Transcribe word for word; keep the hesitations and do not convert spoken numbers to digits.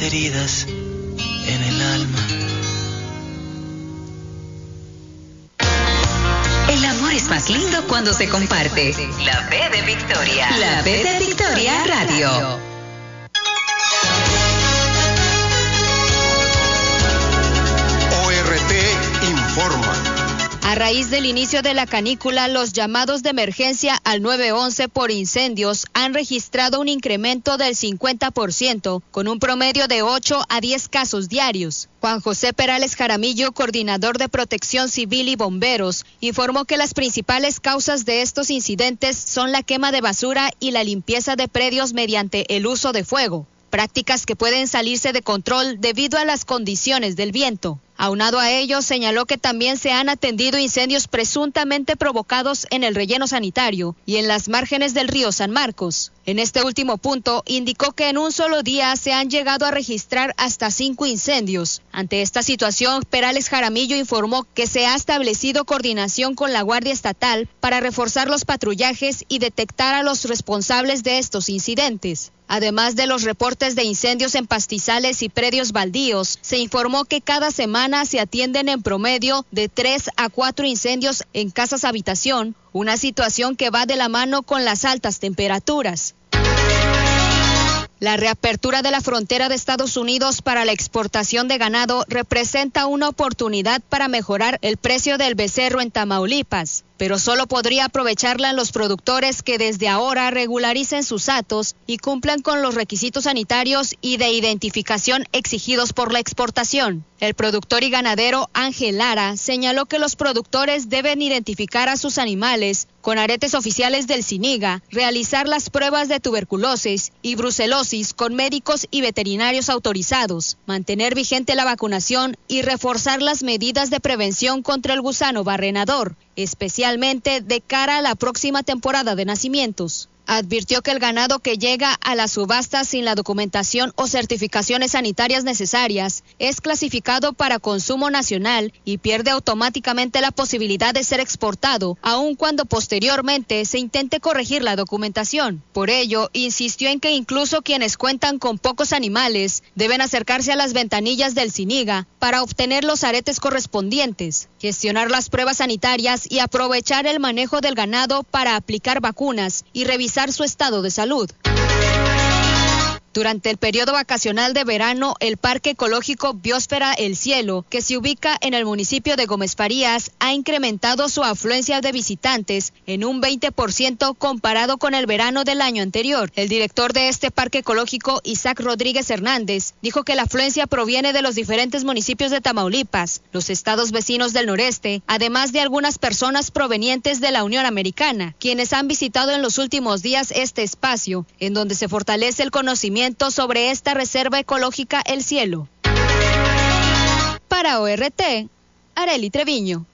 heridas en el alma. El amor es más lindo cuando se comparte. La B de Victoria. La B de Victoria Radio. O R T informa. A raíz del inicio de la canícula, los llamados de emergencia al nueve once por incendios han registrado un incremento del cincuenta por ciento, con un promedio de ocho a diez casos diarios. Juan José Perales Jaramillo, coordinador de Protección Civil y Bomberos, informó que las principales causas de estos incidentes son la quema de basura y la limpieza de predios mediante el uso de fuego, prácticas que pueden salirse de control debido a las condiciones del viento. Aunado a ello, señaló que también se han atendido incendios presuntamente provocados en el relleno sanitario y en las márgenes del río San Marcos. En este último punto, indicó que en un solo día se han llegado a registrar hasta cinco incendios. Ante esta situación, Perales Jaramillo informó que se ha establecido coordinación con la Guardia Estatal para reforzar los patrullajes y detectar a los responsables de estos incidentes. Además de los reportes de incendios en pastizales y predios baldíos, se informó que cada semana se atienden en promedio de tres a cuatro incendios en casas habitación, una situación que va de la mano con las altas temperaturas. La reapertura de la frontera de Estados Unidos para la exportación de ganado representa una oportunidad para mejorar el precio del becerro en Tamaulipas, pero solo podría aprovecharla los productores que desde ahora regularicen sus hatos y cumplan con los requisitos sanitarios y de identificación exigidos por la exportación. El productor y ganadero Ángel Lara señaló que los productores deben identificar a sus animales con aretes oficiales del SINIGA, realizar las pruebas de tuberculosis y brucelosis con médicos y veterinarios autorizados, mantener vigente la vacunación y reforzar las medidas de prevención contra el gusano barrenador, especialmente de cara a la próxima temporada de nacimientos. Advirtió que el ganado que llega a la subasta sin la documentación o certificaciones sanitarias necesarias es clasificado para consumo nacional y pierde automáticamente la posibilidad de ser exportado, aun cuando posteriormente se intente corregir la documentación. Por ello, insistió en que incluso quienes cuentan con pocos animales deben acercarse a las ventanillas del SINIGA para obtener los aretes correspondientes, gestionar las pruebas sanitarias y aprovechar el manejo del ganado para aplicar vacunas y revisar su estado de salud. Durante el periodo vacacional de verano, el Parque Ecológico Biosfera El Cielo, que se ubica en el municipio de Gómez Farías, ha incrementado su afluencia de visitantes en un veinte por ciento comparado con el verano del año anterior. El director de este parque ecológico, Isaac Rodríguez Hernández, dijo que la afluencia proviene de los diferentes municipios de Tamaulipas, los estados vecinos del noreste, además de algunas personas provenientes de la Unión Americana, quienes han visitado en los últimos días este espacio, en donde se fortalece el conocimiento sobre esta reserva ecológica El Cielo. Para O R T, Arely Treviño.